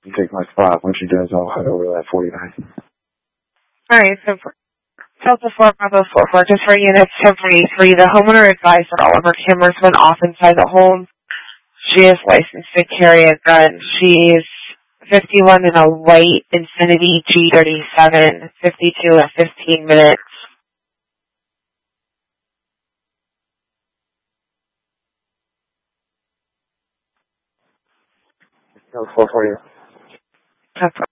can take my spot. When she does, I'll head over to that 49. Alright, so Delta 4 Bravo 44, just for units 1043, the homeowner advised that all of her cameras went off inside the home. She is licensed to carry a gun. She's 51 in a white Infiniti G37, 52 in 15 minutes. That was 440. That's